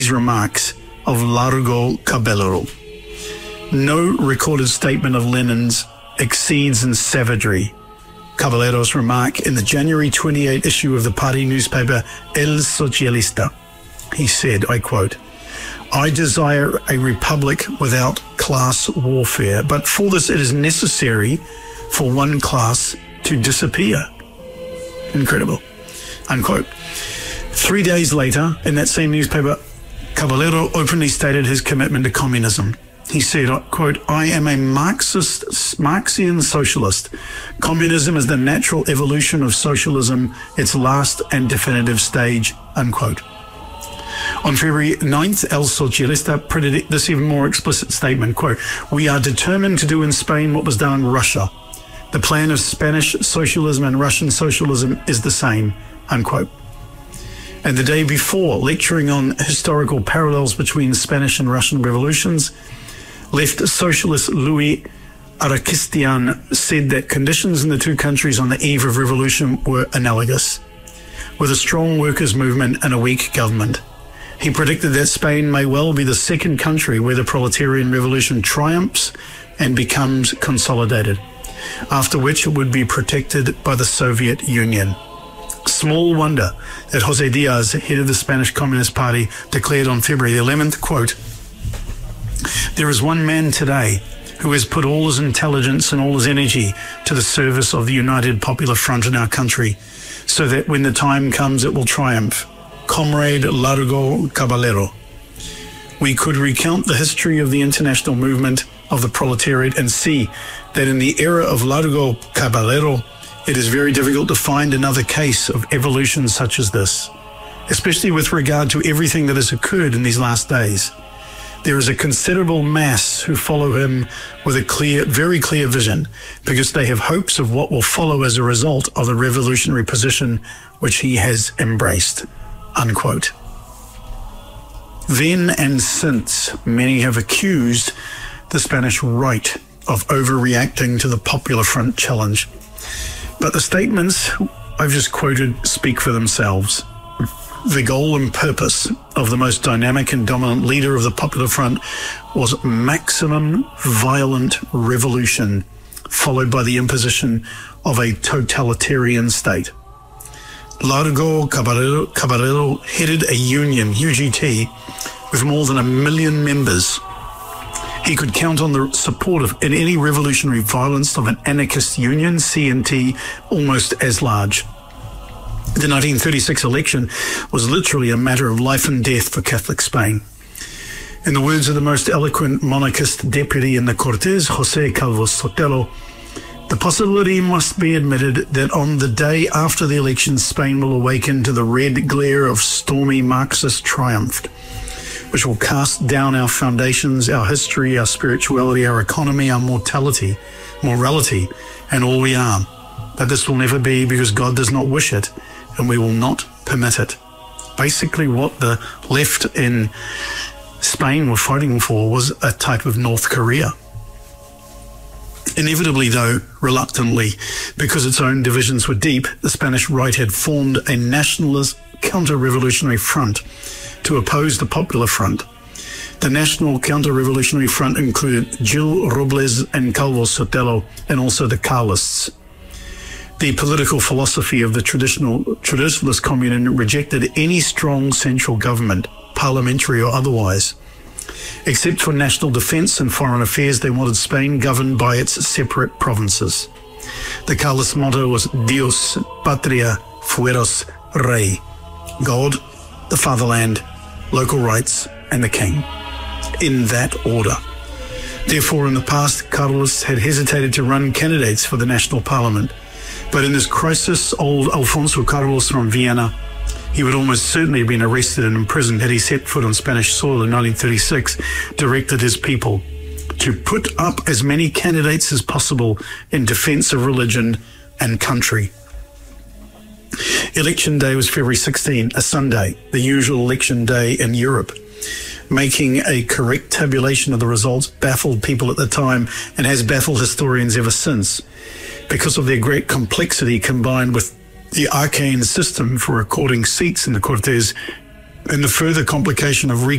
remarks of Largo Caballero. No recorded statement of Lenin's exceeds in savagery. Caballero's remark in the January 28 issue of the party newspaper El Socialista. He said, I quote, "I desire a republic without class warfare, but for this it is necessary for one class to disappear." Incredible. Unquote. 3 days later, in that same newspaper, Caballero openly stated his commitment to communism. He said, quote, "I am a Marxian socialist. Communism is the natural evolution of socialism, its last and definitive stage," unquote. On February 9th, El Socialista printed this even more explicit statement, quote, "We are determined to do in Spain what was done in Russia. The plan of Spanish socialism and Russian socialism is the same," unquote. And the day before, lecturing on historical parallels between Spanish and Russian revolutions, left socialist Louis Araquistian said that conditions in the two countries on the eve of revolution were analogous, with a strong workers' movement and a weak government. He predicted that Spain may well be the second country where the proletarian revolution triumphs and becomes consolidated, after which it would be protected by the Soviet Union. Small wonder that José Díaz, head of the Spanish Communist Party, declared on February 11th, quote, "There is one man today who has put all his intelligence and all his energy to the service of the United Popular Front in our country, so that when the time comes it will triumph. Comrade Largo Caballero." We could recount the history of the international movement of the proletariat and see that in the era of Largo Caballero, it is very difficult to find another case of evolution such as this, especially with regard to everything that has occurred in these last days. There is a considerable mass who follow him with a clear, very clear vision, because they have hopes of what will follow as a result of the revolutionary position which he has embraced, unquote. Then and since, many have accused the Spanish right of overreacting to the Popular Front challenge. But the statements I've just quoted speak for themselves. The goal and purpose of the most dynamic and dominant leader of the Popular Front was maximum violent revolution, followed by the imposition of a totalitarian state. Largo Caballero headed a union, UGT, with more than 1 million members. He could count on the support in any revolutionary violence of an anarchist union, CNT, almost as large. The 1936 election was literally a matter of life and death for Catholic Spain. In the words of the most eloquent monarchist deputy in the Cortes, José Calvo Sotelo, the possibility must be admitted that on the day after the election, Spain will awaken to the red glare of stormy Marxist triumph, which will cast down our foundations, our history, our spirituality, our economy, our morality, and all we are. But this will never be because God does not wish it, and we will not permit it. Basically, what the left in Spain were fighting for was a type of North Korea. Inevitably, though, reluctantly, because its own divisions were deep, the Spanish right had formed a nationalist counter-revolutionary front to oppose the Popular Front. The National Counter-Revolutionary Front included Gil Robles and Calvo Sotelo, and also the Carlists. The political philosophy of the traditionalist communion rejected any strong central government, parliamentary or otherwise. Except for national defense and foreign affairs, they wanted Spain governed by its separate provinces. The Carlist motto was Dios, Patria, Fueros, Rey. God, the fatherland, local rights, and the king. In that order. Therefore, in the past, Carlists had hesitated to run candidates for the national parliament. But in this crisis, old Alfonso Carlos from Vienna, he would almost certainly have been arrested and imprisoned had he set foot on Spanish soil in 1936, directed his people to put up as many candidates as possible in defense of religion and country. Election day was February 16, a Sunday, the usual election day in Europe. Making a correct tabulation of the results baffled people at the time and has baffled historians ever since, because of their great complexity combined with the arcane system for recording seats in the Cortes. And the further complication of